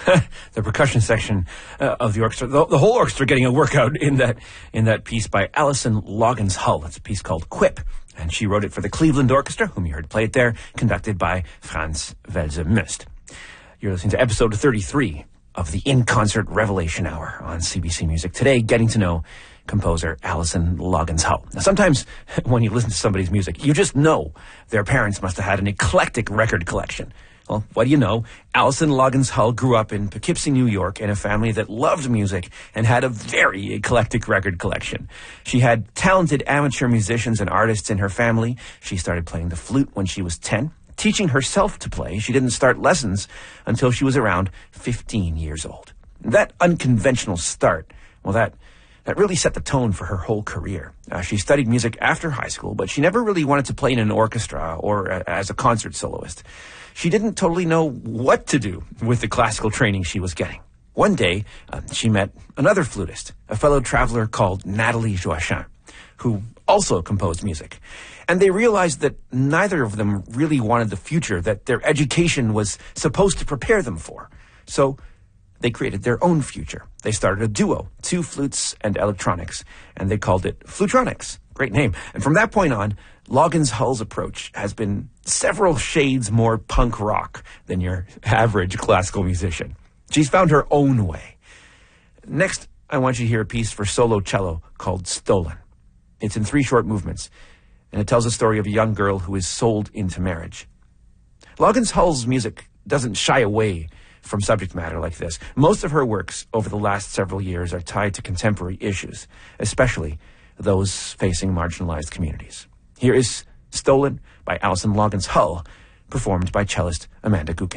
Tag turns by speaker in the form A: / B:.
A: The percussion section of the orchestra, the whole orchestra getting a workout in that piece by Alison Loggins Hull. It's a piece called Quip, and she wrote it for the Cleveland Orchestra, whom you heard play it there, conducted by Franz Welser-Möst. You're listening to episode 33 of the In Concert Revelation Hour on CBC Music. Today, getting to know composer Alison Loggins Hull. Now, sometimes when you listen to somebody's music, you just know their parents must have had an eclectic record collection. Well, what do you know? Alison Loggins Hull grew up in Poughkeepsie, New York, in a family that loved music and had a very eclectic record collection. She had talented amateur musicians and artists in her family. She started playing the flute when she was 10. Teaching herself to play, she didn't start lessons until she was around 15 years old. That unconventional start, well, that really set the tone for her whole career. She studied music after high school, but she never really wanted to play in an orchestra or as a concert soloist. She didn't totally know what to do with the classical training she was getting. One day, she met another flutist, a fellow traveler called Nathalie Joachim, who also composed music. And they realized that neither of them really wanted the future that their education was supposed to prepare them for. So they created their own future. They started a duo, 2 flutes and electronics, and they called it Flutronics. Great name. And from that point on, Loggins Hull's approach has been several shades more punk rock than your average classical musician. She's found her own way. Next, I want you to hear a piece for solo cello called Stolen. It's in 3 short movements, and it tells the story of a young girl who is sold into marriage. Loggins Hull's music doesn't shy away from subject matter like this. Most of her works over the last several years are tied to contemporary issues, especially those facing marginalized communities. Here is Stolen by Alison Loggins Hull, performed by cellist Amanda Gukin.